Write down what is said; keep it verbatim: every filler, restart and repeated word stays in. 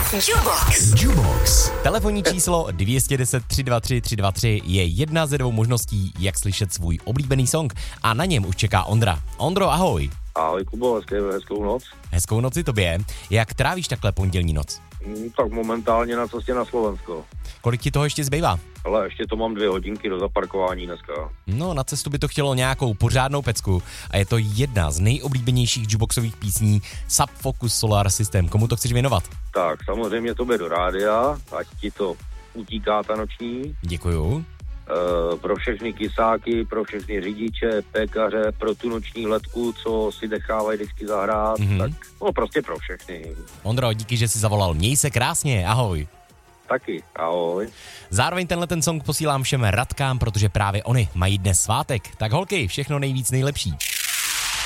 Jubox. Jubox. Telefonní číslo dvě jedna deset tři dva tři tři dva tři je jedna ze dvou možností, jak slyšet svůj oblíbený song a na něm už čeká Ondra. Ondro, ahoj. Ahoj Kubo, hezké, hezkou noc. Hezkou noci tobě. Jak trávíš takhle pondělní noc? Hmm, tak momentálně na cestě na Slovensko. Kolik ti toho ještě zbývá? Ale ještě to mám dvě hodinky do zaparkování dneska. No, na cestu by to chtělo nějakou pořádnou pecku a je to jedna z nejoblíbenějších jukeboxových písní Sub Focus Solar System. Komu to chceš věnovat? Tak, samozřejmě tobě do rádia, ať ti to utíká ta noční. Děkuju. E, pro všechny kysáky, pro všechny řidiče, pékaře, pro tu noční letku, co si nechávají vždycky zahrát, mm-hmm. tak no prostě pro všechny. Ondro, díky, že jsi zavolal. Měj se krásně, ahoj. Taky, ahoj. Zároveň tenhle ten song posílám všem Radkám, protože právě oni mají dnes svátek. Tak holky, všechno nejvíc nejlepší.